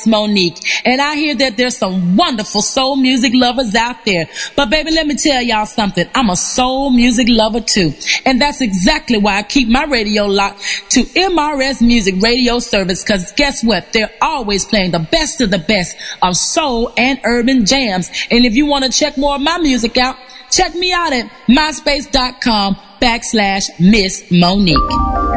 Monique, and I hear that there's some wonderful soul music lovers out there. But baby, let me tell y'all something. I'm a soul music lover too. And that's exactly why I keep my radio locked to MRS Music Radio Service, because guess what? They're always playing the best of the best of soul and urban jams. And if you want to check more of my music out, check me out at myspace.com/Miss Monique.